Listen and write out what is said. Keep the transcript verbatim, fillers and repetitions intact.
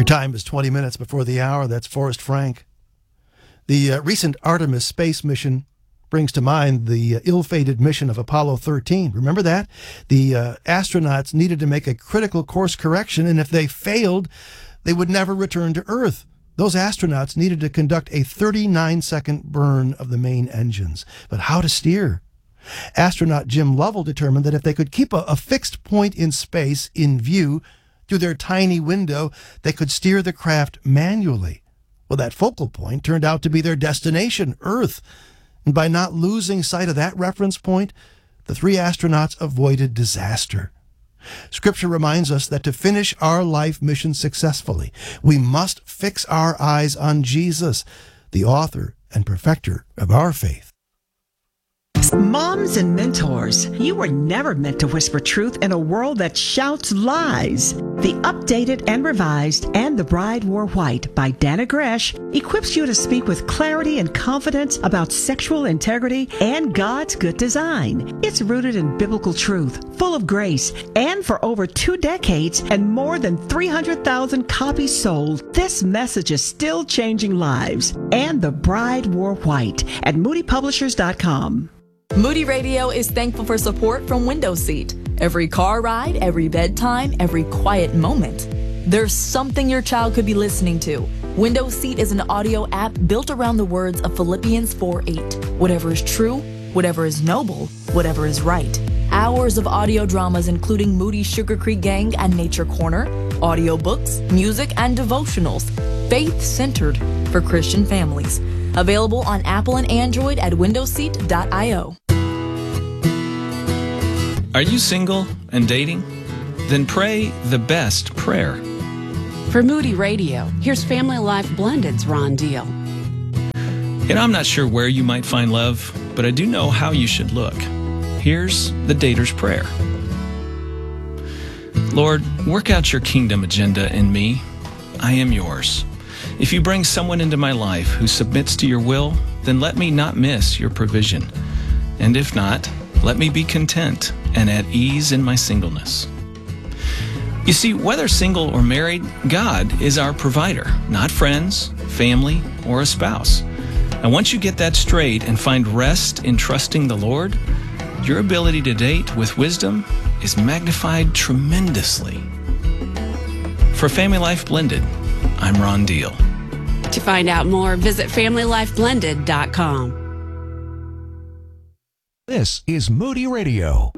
time is twenty minutes before the hour. That's Forrest Frank. The uh, recent Artemis space mission brings to mind the uh, ill-fated mission of Apollo thirteen. Remember that? The uh, astronauts needed to make a critical course correction, and if they failed, they would never return to Earth. Those astronauts needed to conduct a thirty-nine second burn of the main engines. But how to steer? Astronaut Jim Lovell determined that if they could keep a, a fixed point in space in view through their tiny window, they could steer the craft manually. Well, that focal point turned out to be their destination, Earth. And by not losing sight of that reference point, the three astronauts avoided disaster. Scripture reminds us that to finish our life mission successfully, we must fix our eyes on Jesus, the author and perfecter of our faith. Moms and mentors, you were never meant to whisper truth in a world that shouts lies. The updated and revised And the Bride Wore White by Dana Gresh equips you to speak with clarity and confidence about sexual integrity and God's good design. It's rooted in biblical truth, full of grace, and for over two decades and more than three hundred thousand copies sold, this message is still changing lives. And the Bride Wore White at moody publishers dot com. Moody Radio is thankful for support from Window Seat. Every car ride, every bedtime, every quiet moment. There's something your child could be listening to. Window Seat is an audio app built around the words of Philippians four eight. Whatever is true, whatever is noble, whatever is right. Hours of audio dramas including Moody Sugar Creek Gang and Nature Corner, audiobooks, music, and devotionals. Faith-centered for Christian families. Available on Apple and Android at window seat dot io. Are you single and dating? Then pray the best prayer. For Moody Radio, here's Family Life Blended's Ron Deal. You know, I'm not sure where you might find love, but I do know how you should look. Here's the dater's prayer. Lord, work out your kingdom agenda in me. I am yours. If you bring someone into my life who submits to your will, then let me not miss your provision. And if not, let me be content and at ease in my singleness. You see, whether single or married, God is our provider, not friends, family, or a spouse. And once you get that straight and find rest in trusting the Lord, your ability to date with wisdom is magnified tremendously. For Family Life Blended, I'm Ron Deal. To find out more, visit family life blended dot com. This is Moody Radio.